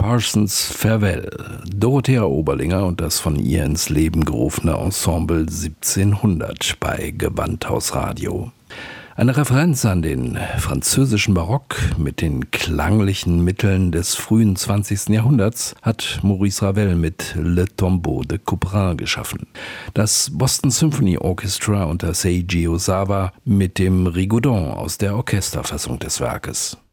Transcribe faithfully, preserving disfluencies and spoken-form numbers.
Parsons Farewell, Dorothea Oberlinger und das von ihr ins Leben gerufene Ensemble siebzehnhundert bei Gewandhaus Radio. Eine Referenz an den französischen Barock mit den klanglichen Mitteln des frühen zwanzigsten Jahrhunderts hat Maurice Ravel mit Le Tombeau de Couperin geschaffen. Das Boston Symphony Orchestra unter Seiji Ozawa mit dem Rigodon aus der Orchesterfassung des Werkes.